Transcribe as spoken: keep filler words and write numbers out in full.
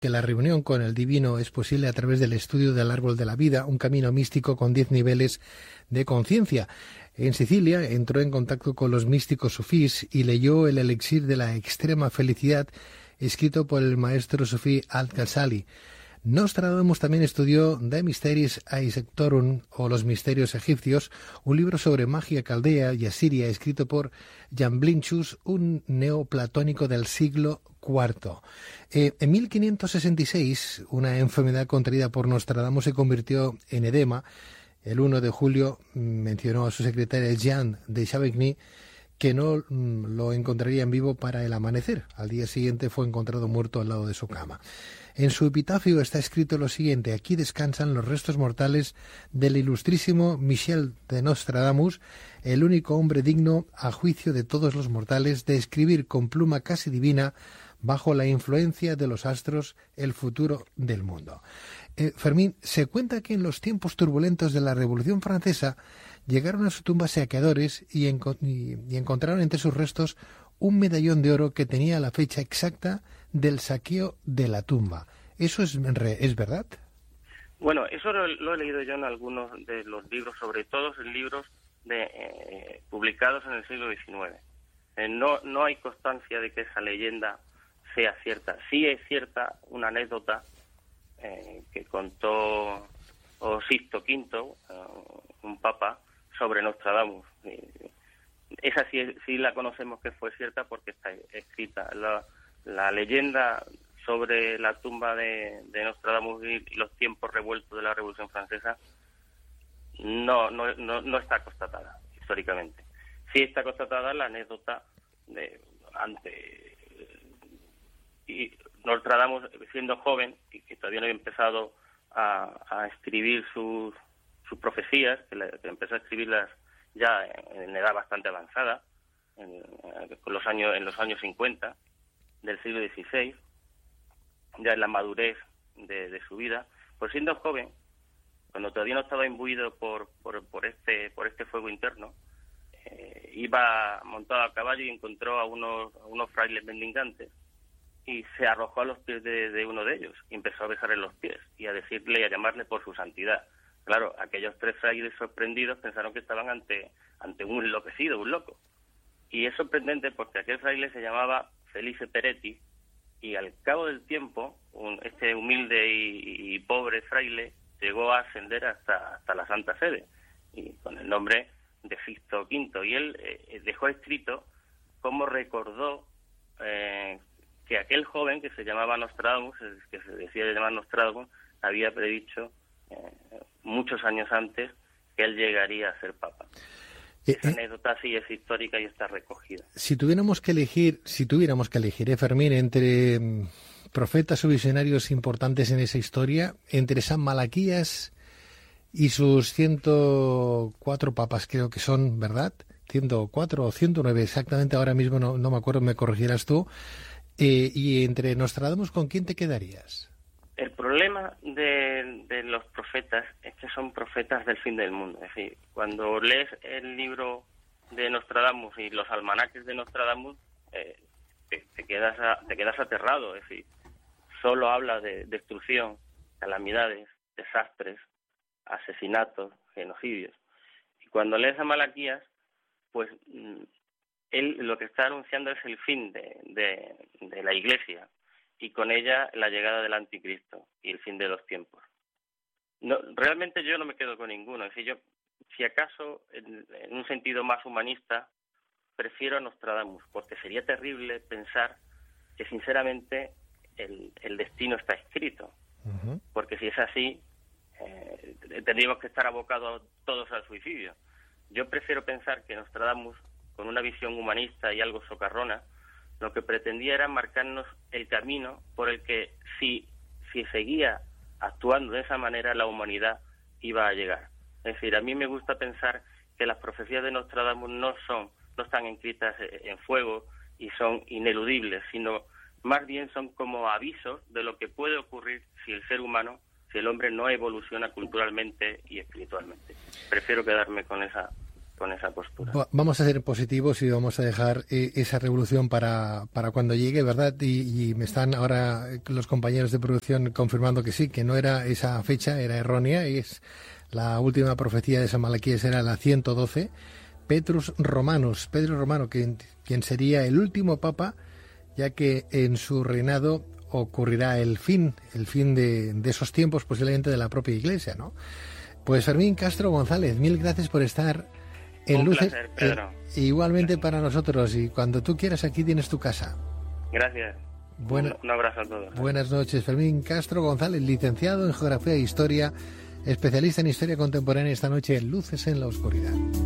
que la reunión con el divino es posible a través del estudio del árbol de la vida, un camino místico con diez niveles de conciencia. En Sicilia entró en contacto con los místicos sufís y leyó El elixir de la extrema felicidad, escrito por el maestro sufí Al-Ghazali. Nostradamus también estudió De Mysteris Aegyptorum, o Los misterios egipcios, un libro sobre magia caldea y asiria escrito por Jamblichus, un neoplatónico del siglo cuarto. Eh, en mil quinientos sesenta y seis, una enfermedad contraída por Nostradamus se convirtió en edema. El uno de julio mencionó a su secretaria Jean de Chavigny que no mm, lo encontraría en vivo para el amanecer. Al día siguiente fue encontrado muerto al lado de su cama. En su epitafio está escrito lo siguiente: aquí descansan los restos mortales del ilustrísimo Michel de Nostradamus, el único hombre digno, a juicio de todos los mortales, de escribir con pluma casi divina, bajo la influencia de los astros, el futuro del mundo. Eh, Fermín, se cuenta que en los tiempos turbulentos de la Revolución Francesa llegaron a su tumba saqueadores y, enco- y, y encontraron entre sus restos un medallón de oro que tenía la fecha exacta del saqueo de la tumba. ¿Eso es, es verdad? Bueno, eso lo, lo he leído yo en algunos de los libros, sobre todo en libros de, eh, publicados en el siglo diecinueve. Eh, no, no hay constancia de que esa leyenda sea cierta. Sí es cierta una anécdota eh, que contó oh, Sixto Quinto, uh, un papa, sobre Nostradamus. Eh, esa sí, sí la conocemos que fue cierta porque está escrita. La, la leyenda sobre la tumba de, de Nostradamus y los tiempos revueltos de la Revolución Francesa no, no, no, no está constatada históricamente. Sí está constatada la anécdota de ante y Nostradamus, siendo joven y que todavía no había empezado a, a escribir sus, sus profecías, que, la, que empezó a escribirlas ya en, en edad bastante avanzada, en, en, los años, en los años cincuenta del siglo dieciséis, ya en la madurez de, de su vida, pues siendo joven, cuando todavía no estaba imbuido por, por, por, este, por este fuego interno, eh, iba montado a caballo y encontró a unos, a unos frailes mendicantes y se arrojó a los pies de, de uno de ellos y empezó a besarle los pies y a decirle y a llamarle por su santidad. Claro, aquellos tres frailes sorprendidos pensaron que estaban ante, ante un enloquecido, un loco. Y es sorprendente porque aquel fraile se llamaba Felice Peretti y al cabo del tiempo un, este humilde y, y pobre fraile llegó a ascender hasta, hasta la Santa Sede y con el nombre de Sixto Quinto. Y él eh, dejó escrito cómo recordó eh, que aquel joven que se llamaba Nostradamus, que se decía de llamar Nostradamus, había predicho eh, muchos años antes que él llegaría a ser papa. Eh, Esa eh, anécdota sí es histórica y está recogida. Si tuviéramos que elegir, si tuviéramos que elegir, eh, Fermín, entre mm, profetas o visionarios importantes en esa historia, entre San Malaquías y sus ciento cuatro papas, creo que son, ¿verdad? ciento cuatro o ciento nueve, exactamente ahora mismo no, no me acuerdo, me corregirás tú. Eh, y entre Nostradamus, ¿con quién te quedarías? El problema de, de los profetas es que son profetas del fin del mundo. Es decir, cuando lees el libro de Nostradamus y los almanaques de Nostradamus, eh, te, te, quedas a, te quedas aterrado. Es decir, solo habla de destrucción, calamidades, desastres, asesinatos, genocidios. Y cuando lees a Malaquías, pues él lo que está anunciando es el fin de, de, de la Iglesia y con ella la llegada del anticristo y el fin de los tiempos. No, realmente yo no me quedo con ninguno. Es decir, yo, si acaso, en, en un sentido más humanista, prefiero a Nostradamus, porque sería terrible pensar que sinceramente el, el destino está escrito. Uh-huh. Porque si es así, eh, tendríamos que estar abocados todos al suicidio. Yo prefiero pensar que Nostradamus, con una visión humanista y algo socarrona, lo que pretendía era marcarnos el camino por el que si, si seguía actuando de esa manera la humanidad iba a llegar. Es decir, a mí me gusta pensar que las profecías de Nostradamus no son, no están escritas en fuego y son ineludibles, sino más bien son como avisos de lo que puede ocurrir si el ser humano, si el hombre no evoluciona culturalmente y espiritualmente. Prefiero quedarme con esa con esa postura. Vamos a ser positivos y vamos a dejar eh, esa revolución para, para cuando llegue, ¿verdad? Y, y me están ahora los compañeros de producción confirmando que sí, que no era esa fecha, era errónea, y es la última profecía de San Malaquías, era la ciento doce, Petrus Romanus, Pedro Romano, quien, quien sería el último papa, ya que en su reinado ocurrirá el fin, el fin de, de esos tiempos, posiblemente de la propia Iglesia, ¿no? Pues Fermín Castro González, mil gracias por estar en Un Luces. placer, Pedro. Eh, igualmente para nosotros, y cuando tú quieras aquí tienes tu casa. Gracias. Buena, un, un abrazo a todos. Buenas noches, Fermín Castro González, licenciado en Geografía e Historia, especialista en Historia Contemporánea, esta noche en Luces en la Oscuridad.